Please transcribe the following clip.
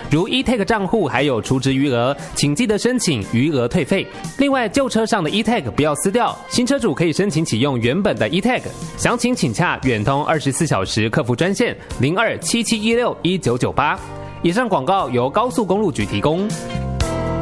如 eTag 账户还有储值余额，请记得申请余额退费。另外，旧车上的 eTag 不要撕掉，新车主可以申请启用原本的 eTag。详情请洽远通24小时客服专线0277161998。以上广告由高速公路局提供。